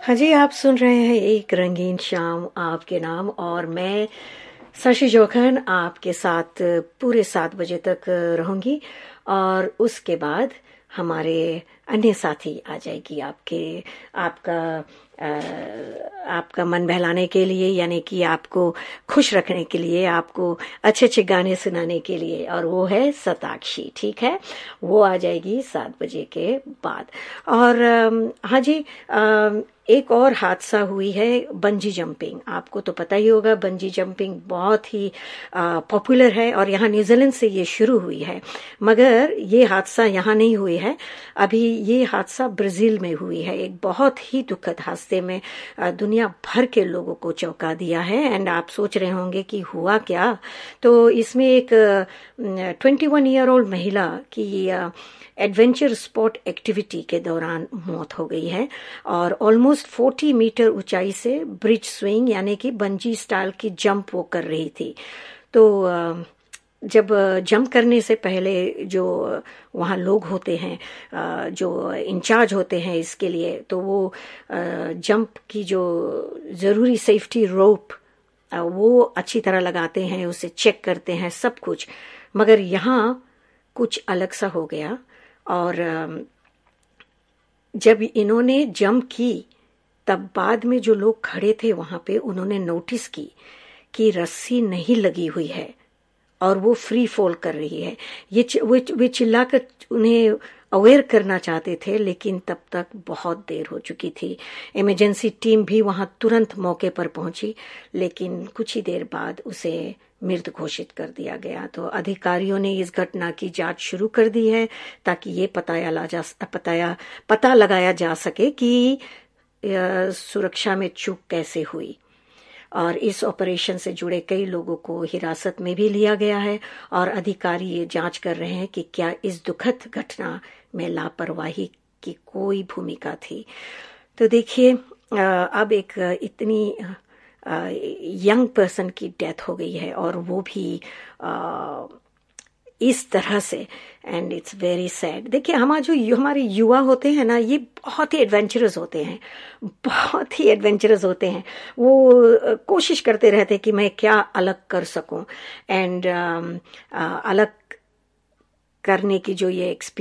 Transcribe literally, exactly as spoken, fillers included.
हाँ जी, आप सुन रहे हैं एक रंगीन शाम आपके नाम और मैं शशि जोखन आपके साथ पूरे सात बजे तक रहूँगी और उसके बाद हमारे अन्य साथी आ जाएगी आपके आपका आ, आपका मन बहलाने के लिए, यानी कि आपको खुश रखने के लिए, आपको अच्छे अच्छे गाने सुनाने के लिए, और वो है सताक्षी। ठीक है, वो आ जाएगी सात बजे के बाद। और अम, हाँ जी, अम, एक और हादसा हुई है, बंजी जंपिंग। आपको तो पता ही होगा, बंजी जंपिंग बहुत ही पॉपुलर है और यहाँ न्यूजीलैंड से ये शुरू हुई है, मगर ये हादसा यहाँ नहीं हुई है। अभी ये हादसा ब्राजील में हुई है। एक बहुत ही दुखद हादसे में आ, दुनिया भर के लोगों को चौंका दिया है। एंड आप सोच रहे होंगे कि हुआ क्या। तो इसमें एक ट्वेंटी वन ईयर ओल्ड महिला की आ, एडवेंचर स्पोर्ट एक्टिविटी के दौरान मौत हो गई है और ऑलमोस्ट फोर्टी मीटर ऊंचाई से ब्रिज स्विंग यानी कि बंजी स्टाइल की जंप वो कर रही थी। तो जब जंप करने से पहले जो वहाँ लोग होते हैं जो इंचार्ज होते हैं इसके लिए, तो वो जंप की जो ज़रूरी सेफ्टी रोप वो अच्छी तरह लगाते हैं, उसे चेक करते हैं सब कुछ। मगर यहाँ कुछ अलग सा हो गया और जब इन्होंने जंप की तब बाद में जो लोग खड़े थे वहां पे, उन्होंने नोटिस की कि रस्सी नहीं लगी हुई है और वो फ्री फॉल कर रही है। ये वे, वे चिल्लाकर उन्हें अवेयर करना चाहते थे, लेकिन तब तक बहुत देर हो चुकी थी। इमरजेंसी टीम भी वहां तुरंत मौके पर पहुंची, लेकिन कुछ ही देर बाद उसे मृत घोषित कर दिया गया। तो अधिकारियों ने इस घटना की जांच शुरू कर दी है ताकि ये पता जा पताया पता लगाया जा सके कि सुरक्षा में चूक कैसे हुई। और इस ऑपरेशन से जुड़े कई लोगों को हिरासत में भी लिया गया है और अधिकारी ये जांच कर रहे हैं कि क्या इस दुखद घटना में लापरवाही की कोई भूमिका थी। तो देखिए, अब एक इतनी यंग पर्सन की डेथ हो गई है और वो भी आ, इस तरह से, एंड इट्स वेरी सैड। देखिए, हमारे जो हमारे युवा होते हैं ना, ये बहुत ही एडवेंचरस होते हैं, बहुत ही एडवेंचरस होते हैं। वो कोशिश करते रहते हैं कि मैं क्या अलग कर सकूं, एंड अलग करने की जो ये